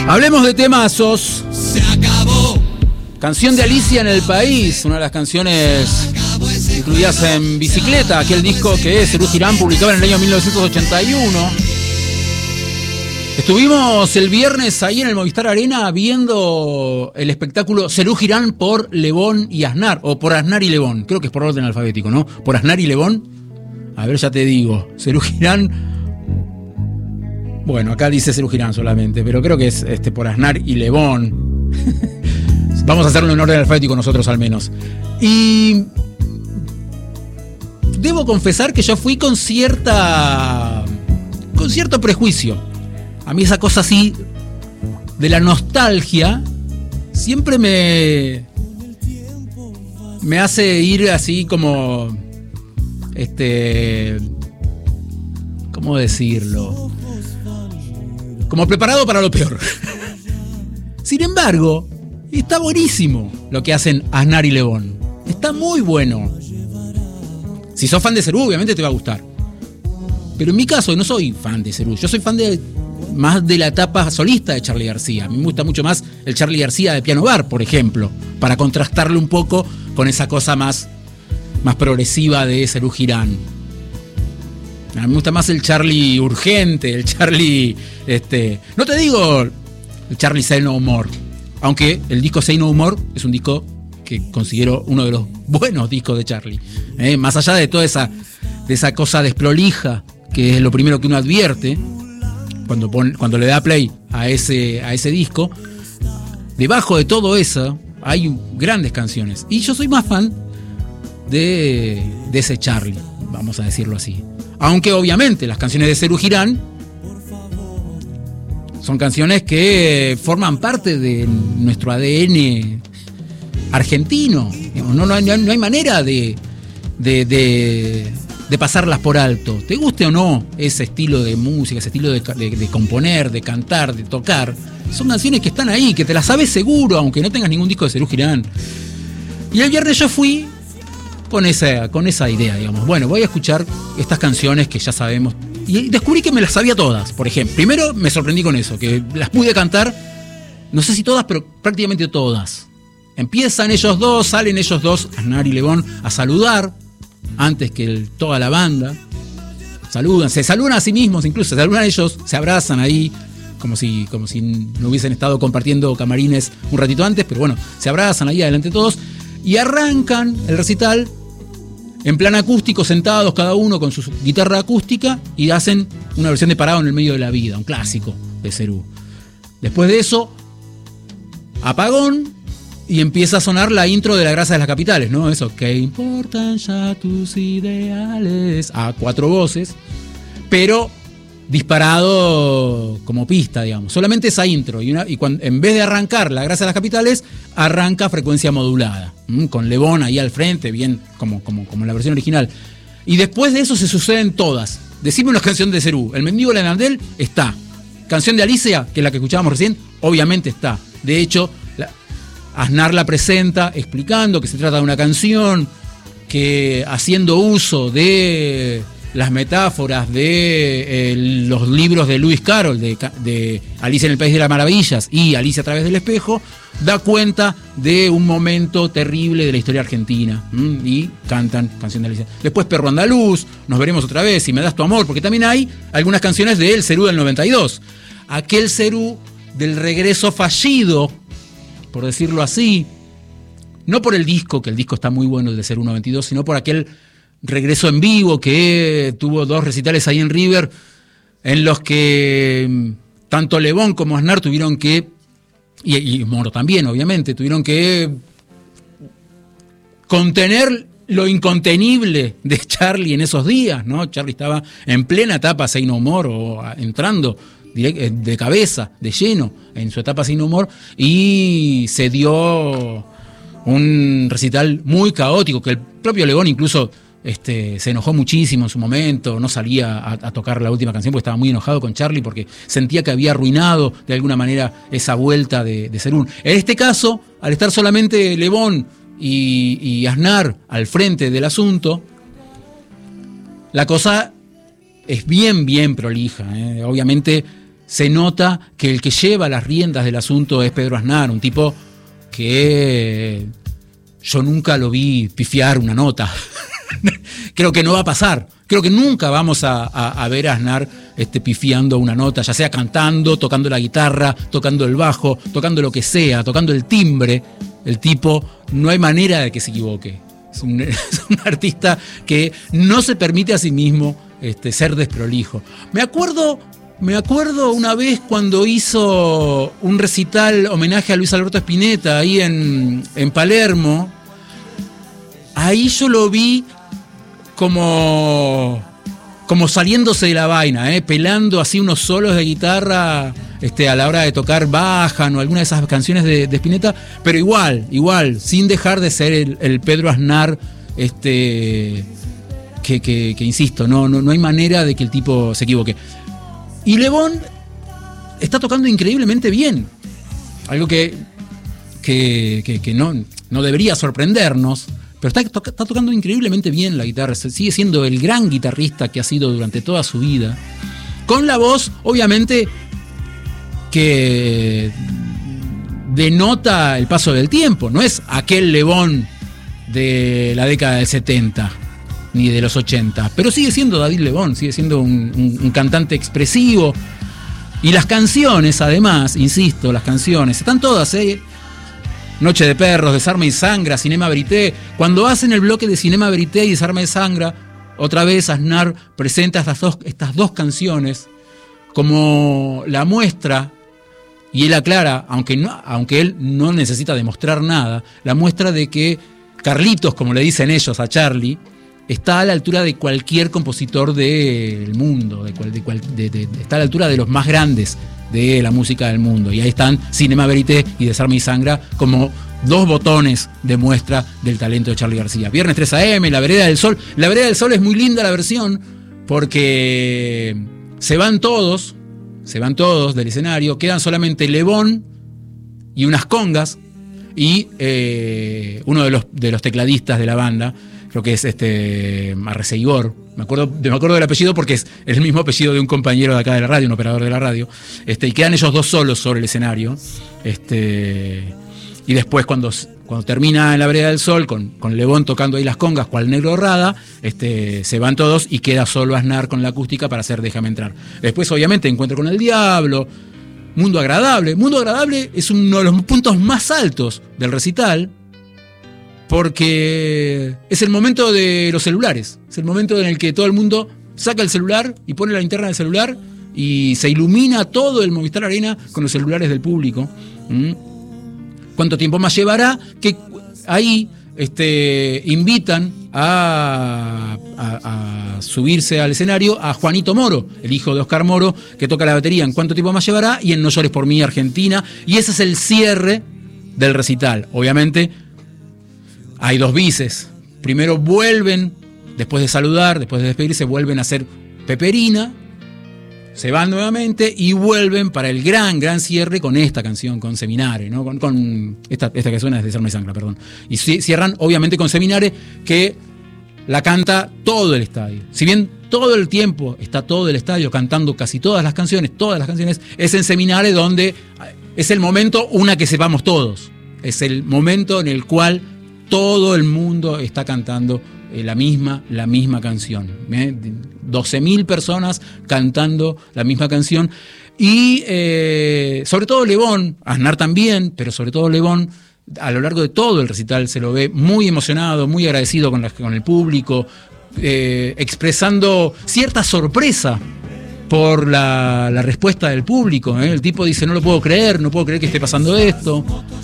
Hablemos de temazos. Se acabó. Canción de Alicia en el País, una de las canciones incluidas en Bicicleta, aquel disco que Serú Girán publicaba en el año 1981. Estuvimos el viernes ahí en el Movistar Arena viendo el espectáculo Serú Girán por Lebón y Aznar, o por Aznar y Lebón, creo que es por orden alfabético, ¿no? Por Aznar y Lebón. A ver, ya te digo, Serú Girán. Bueno, acá dice Serú Girán solamente, pero creo que es por Aznar y Lebón. Vamos a hacerlo en orden alfabético nosotros al menos. Y debo confesar que yo fui con cierto prejuicio. A mí esa cosa así de la nostalgia siempre me hace ir así como ¿cómo decirlo? Como preparado para lo peor. Sin embargo, está buenísimo lo que hacen Aznar y Lebón. Está muy bueno. Si sos fan de Serú, obviamente te va a gustar. Pero en mi caso, no soy fan de Serú. Yo soy fan más de la etapa solista de Charly García. A mí me gusta mucho más el Charly García de Piano Bar, por ejemplo, para contrastarle un poco con esa cosa más progresiva de Serú Girán. A mí me gusta más el Charly urgente, el Charly... no te digo el Charly Say No More, aunque el disco Say No More es un disco que considero uno de los buenos discos de Charly. Más allá de toda esa cosa desprolija, que es lo primero que uno advierte cuando le da play a ese disco, debajo de todo eso hay grandes canciones. Y yo soy más fan de ese Charly, vamos a decirlo así. Aunque obviamente las canciones de Serú Girán son canciones que forman parte de nuestro ADN argentino. No hay manera de pasarlas por alto. Te guste o no ese estilo de música, ese estilo de componer, de cantar, de tocar. Son canciones que están ahí, que te las sabes seguro, aunque no tengas ningún disco de Serú Girán. Y el viernes yo fui con esa idea, digamos. Bueno, voy a escuchar estas canciones que ya sabemos. Y descubrí que me las sabía todas, por ejemplo. Primero me sorprendí con eso, que las pude cantar, no sé si todas, pero prácticamente todas. Empiezan ellos dos, salen ellos dos, Aznar y Lebón, a saludar, antes que toda la banda. Se saludan a sí mismos, incluso se saludan ellos, se abrazan ahí, como si no hubiesen estado compartiendo camarines un ratito antes, pero bueno, se abrazan ahí adelante todos, y arrancan el recital en plan acústico, sentados cada uno con su guitarra acústica, y hacen una versión de Parado en el Medio de la Vida, un clásico de Serú. Después de eso, apagón, y empieza a sonar la intro de La Grasa de las Capitales, ¿no? Eso, ¿qué importan ya tus ideales? A 4 voces, pero disparado como pista, digamos. Solamente esa intro, y cuando, en vez de arrancar La Grasa de las Capitales, arranca Frecuencia Modulada, con Lebón ahí al frente, bien como en la versión original. Y después de eso se suceden todas. Decime una canción de Serú. El Mendigo de la Nandel está. Canción de Alicia, que es la que escuchábamos recién, obviamente está. De hecho, Aznar la presenta explicando que se trata de una canción que, haciendo uso de las metáforas de los libros de Lewis Carroll, de Alicia en el País de las Maravillas y Alicia a través del espejo, da cuenta de un momento terrible de la historia argentina. Y cantan Canción de Alicia. Después Perro Andaluz, Nos veremos otra vez, Si me das tu amor, porque también hay algunas canciones del Serú del 92. Aquel Serú del regreso fallido, por decirlo así, no por el disco, que el disco está muy bueno, el de Serú 92, sino por aquel regreso en vivo que tuvo 2 recitales ahí en River, en los que tanto Lebón como Aznar tuvieron que, y Moro también obviamente, tuvieron que contener lo incontenible de Charly en esos días, ¿no? Charly estaba en plena etapa Say No More, o entrando de cabeza, de lleno, en su etapa Say No More, y se dio un recital muy caótico, que el propio Lebón incluso se enojó muchísimo en su momento, no salía a tocar la última canción porque estaba muy enojado con Charly, porque sentía que había arruinado de alguna manera esa vuelta de Serú. En este caso, al estar solamente Lebón y Aznar al frente del asunto, la cosa es bien prolija, Obviamente se nota que el que lleva las riendas del asunto es Pedro Aznar, un tipo que yo nunca lo vi pifiar una nota. Creo que no va a pasar. Creo que nunca vamos a ver a Aznar pifiando una nota, ya sea cantando, tocando la guitarra, tocando el bajo, tocando lo que sea, tocando el timbre. El tipo, no hay manera de que se equivoque. Es un artista que no se permite a sí mismo ser desprolijo. Me acuerdo una vez cuando hizo un recital homenaje a Luis Alberto Spinetta ahí en Palermo. Ahí yo lo vi como saliéndose de la vaina, pelando así unos solos de guitarra a la hora de tocar Bajan o alguna de esas canciones de Spinetta, pero igual, sin dejar de ser el Pedro Aznar, que insisto, no hay manera de que el tipo se equivoque. Y Le Bon está tocando increíblemente bien, algo que no debería sorprendernos. Pero está tocando increíblemente bien la guitarra. Sigue siendo el gran guitarrista que ha sido durante toda su vida. Con la voz, obviamente, que denota el paso del tiempo. No es aquel Le Bon de la década del 70 ni de los 80. Pero sigue siendo David Le Bon. Sigue siendo un cantante expresivo. Y las canciones, además, insisto, las canciones, están todas, Noche de Perros, Desarma y Sangra, Cinema Verité. Cuando hacen el bloque de Cinema Verité y Desarma y Sangra, otra vez Aznar presenta estas dos canciones como la muestra, y él aclara, aunque él no necesita demostrar nada, la muestra de que Carlitos, como le dicen ellos a Charlie, está a la altura de cualquier compositor del mundo, está a la altura de los más grandes de la música del mundo. Y ahí están Cinema Verité y Desarma y Sangra como dos botones de muestra del talento de Charly García. Viernes 3 AM, La Vereda del Sol. La Vereda del Sol es muy linda la versión porque se van todos del escenario, quedan solamente Le Bon y unas congas y uno de los tecladistas de la banda, creo que es Arreceigor. Me acuerdo del apellido porque es el mismo apellido de un compañero de acá de la radio, un operador de la radio. Y quedan ellos dos solos sobre el escenario. Y después cuando termina en La Vereda del Sol, con Le Bon tocando ahí las congas, cual Negro Rada, se van todos y queda solo Aznar con la acústica para hacer Déjame Entrar. Después, obviamente, Encuentro con el Diablo, Mundo Agradable. Mundo Agradable es uno de los puntos más altos del recital, porque es el momento de los celulares. Es el momento en el que todo el mundo saca el celular y pone la linterna del celular y se ilumina todo el Movistar Arena con los celulares del público. ¿Cuánto tiempo más llevará? Que ahí invitan a subirse al escenario a Juanito Moro, el hijo de Oscar Moro, que toca la batería en Cuánto tiempo más llevará y en No llores por mí, Argentina. Y ese es el cierre del recital. Obviamente hay dos bises. Primero vuelven, después de saludar, después de despedirse, vuelven a hacer Peperina, se van nuevamente y vuelven para el gran cierre con esta canción, con Seminare, ¿no? Con esta que suena es de Desarma y Sangra, perdón. Y cierran obviamente con Seminare, que la canta todo el estadio. Si bien todo el tiempo está todo el estadio cantando casi todas las canciones, es en Seminare donde es el momento, una que sepamos todos. Es el momento en el cual todo el mundo está cantando la misma canción. 12.000 personas cantando la misma canción. Y sobre todo Le Bon, Aznar también, pero sobre todo Le Bon, a lo largo de todo el recital se lo ve muy emocionado, muy agradecido con el público, expresando cierta sorpresa por la respuesta del público. El tipo dice, no lo puedo creer que esté pasando esto.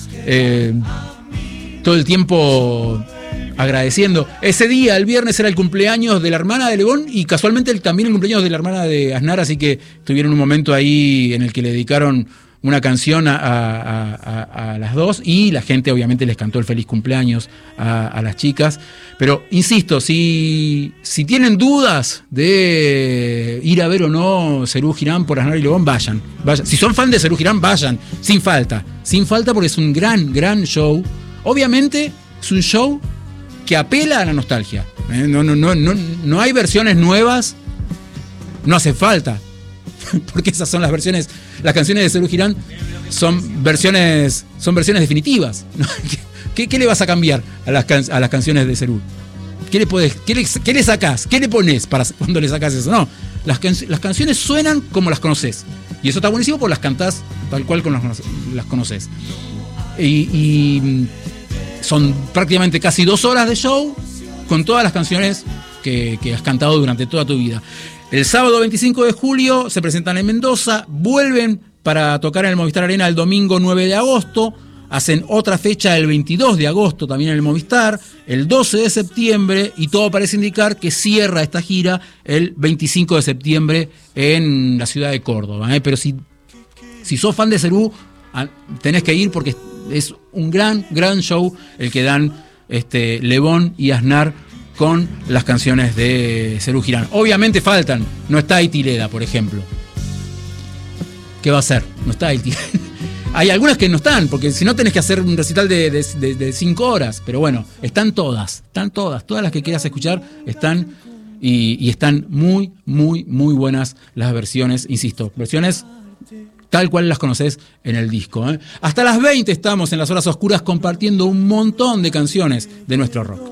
Todo el tiempo agradeciendo. Ese día, el viernes, era el cumpleaños de la hermana de Le Bon y casualmente también el cumpleaños de la hermana de Aznar, así que tuvieron un momento ahí en el que le dedicaron una canción a las dos y la gente obviamente les cantó el feliz cumpleaños a las chicas. Pero insisto, si tienen dudas de ir a ver o no Serú Girán por Aznar y Le Bon, vayan. Si son fan de Serú Girán, vayan, sin falta porque es un gran show. Obviamente es un show que apela a la nostalgia. No hay versiones nuevas, no hace falta. porque esas son las canciones de Serú Girán son versiones definitivas, ¿no? ¿Qué le vas a cambiar a las canciones de Serú? ¿Qué le sacás? ¿Qué le pones para cuando le sacás eso? No, las canciones suenan como las conoces. Y eso está buenísimo porque las cantás tal cual como las conoces. Y son prácticamente casi 2 horas de show con todas las canciones que has cantado durante toda tu vida. El sábado 25 de julio se presentan en Mendoza, vuelven para tocar en el Movistar Arena el domingo 9 de agosto, hacen otra fecha el 22 de agosto también en el Movistar, el 12 de septiembre, y todo parece indicar que cierra esta gira el 25 de septiembre en la ciudad de Córdoba. Pero si sos fan de Serú, tenés que ir porque es un gran show el que dan Lebón y Aznar con las canciones de Serú Girán. Obviamente faltan, no está Itileda, por ejemplo. ¿Qué va a hacer? No está Itileda. Hay algunas que no están, porque si no tenés que hacer un recital de 5 horas. Pero bueno, están todas las que quieras escuchar están, y están muy buenas las versiones, insisto, versiones tal cual las conoces en el disco. Hasta las 20 estamos en las horas oscuras compartiendo un montón de canciones de nuestro rock.